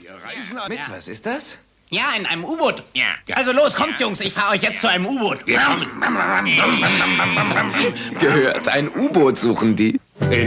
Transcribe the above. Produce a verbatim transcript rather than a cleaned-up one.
reisen. Mit was ist das? Ja, in einem U-Boot. Ja. Also los, kommt, Jungs, ich fahre euch jetzt zu einem U-Boot. Wir kommen. Gehört, ein U-Boot suchen die.